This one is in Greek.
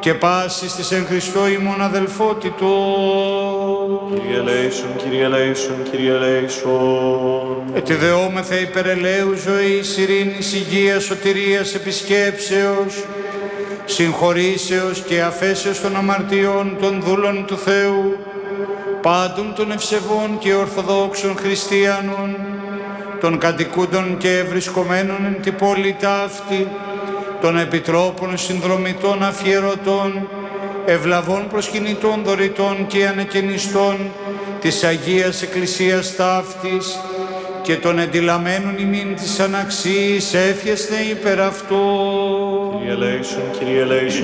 και πάσης της εν Χριστώ ημών αδελφότητος. Κύριε ελέησον, Κύριε ελέησον, Κύριε ελέησον. Ετιδεόμεθα υπερελαίου ζωής, ειρήνης, υγείας, σωτηρίας, επισκέψεως, συγχωρήσεως και αφέσεως των αμαρτιών των δούλων του Θεού, πάντων των ευσεβών και ορθοδόξων χριστιανών, των κατοικούντων και ευρισκομένων εν την πόλη ταύτη, των επιτρόπων συνδρομητών αφιερωτών, ευλαβών προσκυνητών δωρητών και ανεκαινιστών της Αγίας Εκκλησίας ταύτης και των εντυλαμένων ημίν της αναξίης εύχεσθε υπερ αυτό. Κύριε ελέησον, Κύριε ελέησον,